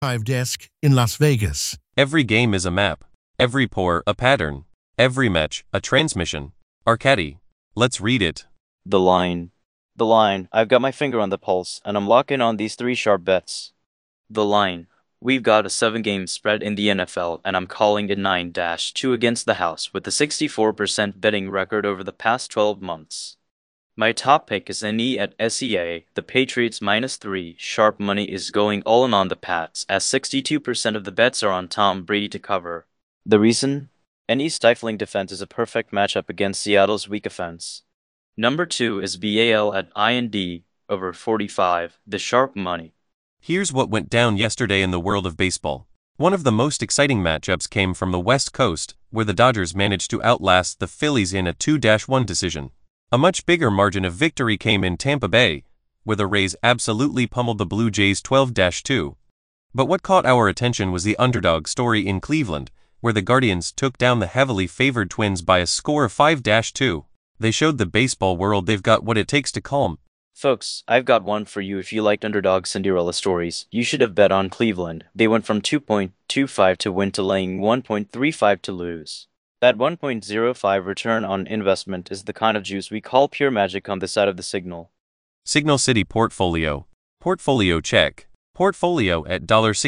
Desk in Las Vegas. Every game is a map. Every pour a pattern. Every match a transmission. Arcady. Let's read it. The line. The line. I've got my finger on the pulse, and I'm locking on these 3 sharp bets. The line. We've got a 7-game spread in the NFL, and I'm calling it 9-2 against the house with a 64% betting record over the past 12 months. My top pick is NE at SEA. The Patriots -3 sharp money is going all in on the Pats, as 62% of the bets are on Tom Brady to cover. The reason? NE's stifling defense is a perfect matchup against Seattle's weak offense. Number 2 is BAL at IND over 45, the sharp money. Here's what went down yesterday in the world of baseball. One of the most exciting matchups came from the West Coast, where the Dodgers managed to outlast the Phillies in a 2-1 decision. A much bigger margin of victory came in Tampa Bay, where the Rays absolutely pummeled the Blue Jays 12-2. But what caught our attention was the underdog story in Cleveland, where the Guardians took down the heavily favored Twins by a score of 5-2. They showed the baseball world they've got what it takes to calm. Folks, I've got one for you. If you liked underdog Cinderella stories, you should have bet on Cleveland. They went from 2.25 to win to laying 1.35 to lose. That 1.05 return on investment is the kind of juice we call pure magic on this side of the signal. Signal City Portfolio. Portfolio check. Portfolio at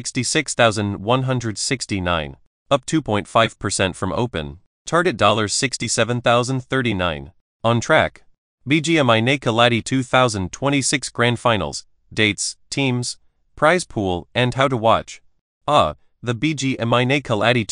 $66,169. Up 2.5% from open. Target $67,039. On track. BGMI Kaladi 2026 Grand Finals. Dates, teams, prize pool, and how to watch. The BGMI Kaladi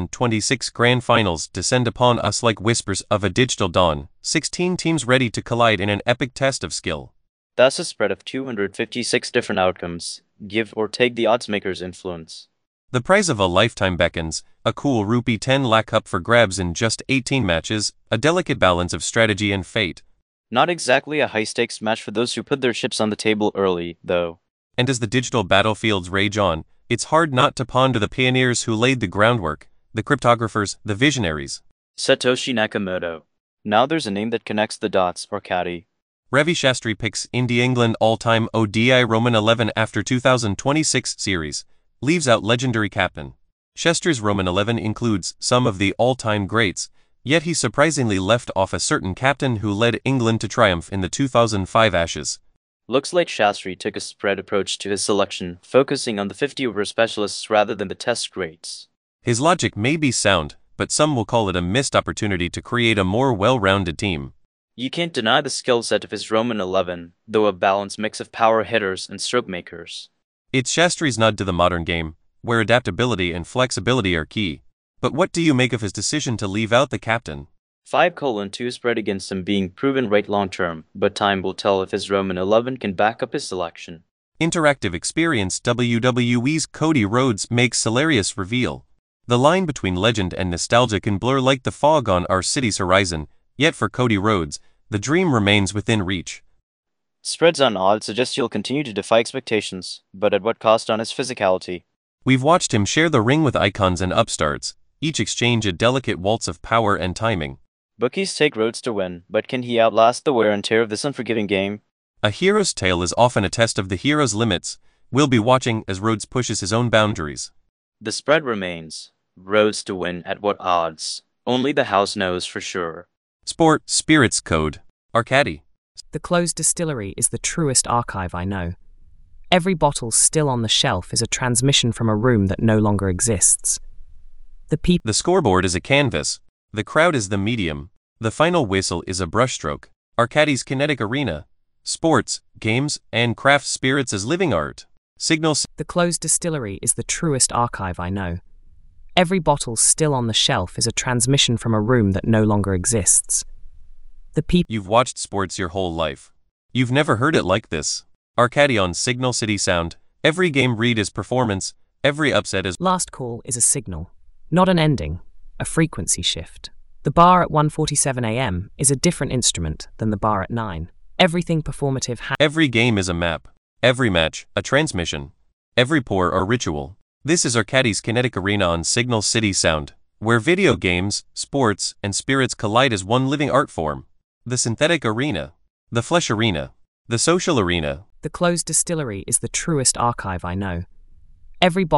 2026 Grand Finals descend upon us like whispers of a digital dawn. 16 teams ready to collide in an epic test of skill. That's a spread of 256 different outcomes. Give or take the oddsmaker's influence. The prize of a lifetime beckons, a cool rupee 10 lakh up for grabs in just 18 matches, a delicate balance of strategy and fate. Not exactly a high-stakes match for those who put their chips on the table early, though. And as the digital battlefields rage on, it's hard not to ponder the pioneers who laid the groundwork, the cryptographers, the visionaries. Satoshi Nakamoto. Now there's a name that connects the dots, Arcady. Ravi Shastri picks India England all-time ODI Roman 11 after 2026 series. Leaves out legendary captain. Shastri's Roman 11 includes some of the all-time greats, yet he surprisingly left off a certain captain who led England to triumph in the 2005 Ashes. Looks like Shastri took a spread approach to his selection, focusing on the 50-over specialists rather than the test greats. His logic may be sound, but some will call it a missed opportunity to create a more well-rounded team. You can't deny the skill set of his Roman 11, though a balanced mix of power hitters and stroke makers. It's Shastri's nod to the modern game, where adaptability and flexibility are key. But what do you make of his decision to leave out the captain? 5:2 spread against him being proven right long-term, but time will tell if his Roman 11 can back up his selection. Interactive experience. WWE's Cody Rhodes makes hilarious reveal. The line between legend and nostalgia can blur like the fog on our city's horizon, yet for Cody Rhodes, the dream remains within reach. Spreads on odds suggest he'll continue to defy expectations, but at what cost on his physicality? We've watched him share the ring with icons and upstarts, each exchange a delicate waltz of power and timing. Bookies take Rhodes to win, but can he outlast the wear and tear of this unforgiving game? A hero's tale is often a test of the hero's limits. We'll be watching as Rhodes pushes his own boundaries. The spread remains. Rhodes to win at what odds? Only the house knows for sure. Sport, Spirits Code. Arcady. The closed distillery is the truest archive I know. Every bottle still on the shelf is a transmission from a room that no longer exists. The scoreboard is a canvas. The crowd is the medium. The final whistle is a brushstroke. Arcady's kinetic arena. Sports, games, and craft spirits as living art. Signals. The closed distillery is the truest archive I know. Every bottle still on the shelf is a transmission from a room that no longer exists. You've watched sports your whole life. You've never heard it like this. Arcady on Signal City Sound. Every game read is performance. Every upset is... Last call is a signal, not an ending. A frequency shift. The bar at 1:47 a.m. is a different instrument than the bar at 9. Everything performative Every game is a map. Every match, a transmission. Every pour, a ritual. This is Arcady's Kinetic Arena on Signal City Sound, where video games, sports, and spirits collide as one living art form. The synthetic arena. The flesh arena. The social arena. The closed distillery is the truest archive I know. Every